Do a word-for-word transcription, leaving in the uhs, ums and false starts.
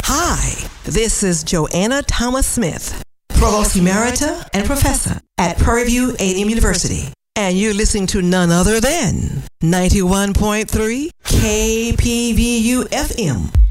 Hi, this is Joanna Thomas Smith, Provost Emerita and Professor at Prairie View A and M University. And you're listening to none other than ninety-one point three K P V U F M.